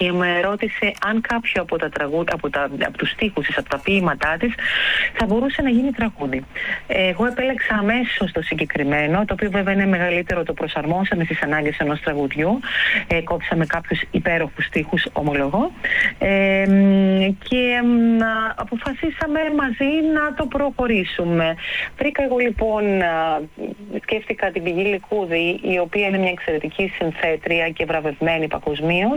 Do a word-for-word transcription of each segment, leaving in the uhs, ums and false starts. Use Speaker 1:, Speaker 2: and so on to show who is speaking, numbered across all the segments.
Speaker 1: και με ρώτησε αν κάποιο από, τα τραγούδια, από, τα, από τους στίχους της, από τα ποίηματά της, θα μπορούσε να γίνει τραγούδι. Εγώ επέλεξα αμέσως το συγκεκριμένο, το οποίο βέβαια είναι μεγαλύτερο, το προσαρμόσαμε στις ανάγκες ενός τραγουδιού. Ε, κόψαμε κάποιους υπέροχους στίχους, ομολογώ. Ε, και ε, αποφασίσαμε μαζί να το προχωρήσουμε. Βρήκα εγώ λοιπόν, σκέφτηκα την Πηγή Λυκούδη, η οποία είναι μια εξαιρετική συνθέτρια και βραβευμένη παγκοσμίως,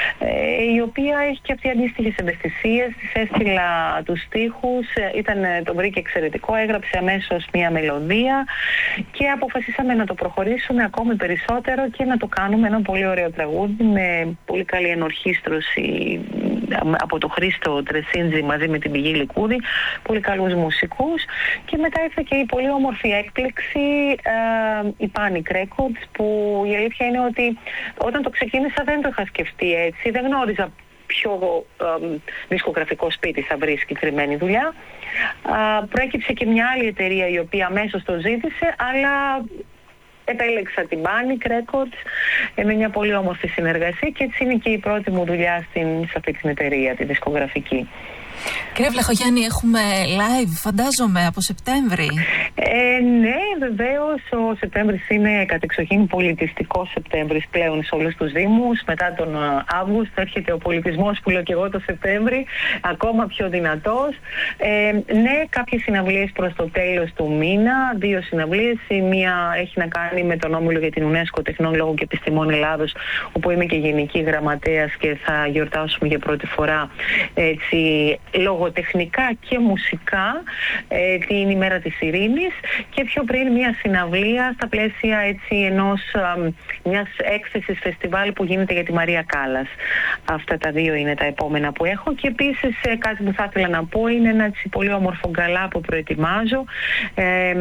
Speaker 1: η οποία έχει και αυτή αντίστοιχες ευαισθησίες. Της έστειλα τους στίχους, ήταν, το βρήκε εξαιρετικό, έγραψε αμέσως μια μελωδία και αποφασίσαμε να το προχωρήσουμε ακόμη περισσότερο και να το κάνουμε ένα πολύ ωραίο τραγούδι με πολύ καλή ενορχήστρωση από το Χρήστο Τρεσίντζη μαζί με την Πηγή Λυκούδη, πολύ καλούς μουσικούς, και μετά ήρθε και η πολύ όμορφη έκπληξη, ε, η Panic Records, που η αλήθεια είναι ότι όταν το ξεκίνησα δεν το είχα σκεφτεί έτσι, δεν γνώριζα ποιο ε, δισκογραφικό σπίτι θα βρει συγκεκριμένη δουλειά. Ε, προέκυψε και μια άλλη εταιρεία η οποία αμέσως το ζήτησε, αλλά επέλεξα την Panic Records με μια πολύ όμορφη συνεργασία και έτσι είναι και η πρώτη μου δουλειά στην, σε αυτή την εταιρεία, τη δισκογραφική.
Speaker 2: Κύριε Βλαχογιάννη, έχουμε live, φαντάζομαι, από Σεπτέμβρη.
Speaker 1: Ε, ναι, βεβαίως. Ο Σεπτέμβρης είναι κατεξοχήν πολιτιστικός Σεπτέμβρης πλέον σε όλους τους Δήμους. Μετά τον Αύγουστο έρχεται ο πολιτισμός, που λέω και εγώ, το Σεπτέμβρη, ακόμα πιο δυνατός. Ε, ναι, κάποιες συναυλίες προς το τέλος του μήνα. Δύο συναυλίες. Η μία έχει να κάνει με τον Όμιλο για την UNESCO Τεχνών Λόγου και Επιστημών Ελλάδος, όπου είμαι και γενική γραμματέας και θα γιορτάσουμε για πρώτη φορά έτσι, λογοτεχνικά και μουσικά ε, την ημέρα της ειρήνης, και πιο πριν μια συναυλία στα πλαίσια έτσι ενός α, μιας έκθεσης φεστιβάλ που γίνεται για τη Μαρία Κάλλας. Αυτά τα δύο είναι τα επόμενα που έχω, και επίσης ε, κάτι που θα ήθελα να πω είναι ένα έτσι πολύ όμορφο γκαλά που προετοιμάζω ε,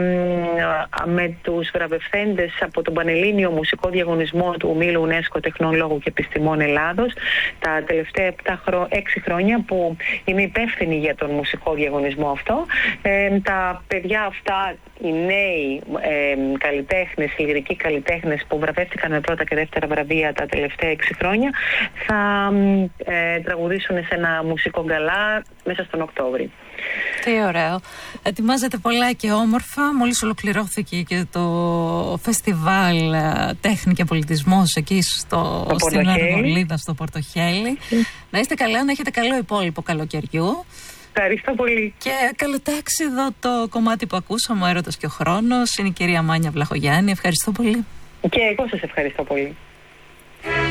Speaker 1: με τους βραβευθέντες από τον Πανελλήνιο Μουσικό Διαγωνισμό του Ομίλου UNESCO Τεχνών Λόγου και Επιστημών Ελλάδος τα τελευταία έξι χρόνια που είμαι υπεύθυνη για τον μουσικό διαγωνισμό αυτό. Ε, τα παιδιά αυτά, οι νέοι ε, καλλιτέχνες, οι λυρικοί καλλιτέχνες που βραβεύτηκαν με πρώτα και δεύτερα βραβεία τα τελευταία έξι χρόνια, θα ε, τραγουδήσουν σε ένα μουσικό γκαλά μέσα στον Οκτώβρη.
Speaker 2: Τι ωραίο. Ετοιμάζεται πολλά και όμορφα. Μόλις ολοκληρώθηκε και το φεστιβάλ Τέχνη και Πολιτισμός εκεί στο, στην Αργολίδα, στο Πορτοχέλι. Mm. Να είστε καλά, να έχετε καλό υπόλοιπο καλοκαιριού.
Speaker 1: Ευχαριστώ πολύ.
Speaker 2: Και καλοτάξιδο το κομμάτι που ακούσαμε, ο Έρωτας και ο Χρόνος, είναι η κυρία Μάνια Βλαχογιάννη. Ευχαριστώ πολύ.
Speaker 1: Και εγώ σας ευχαριστώ πολύ.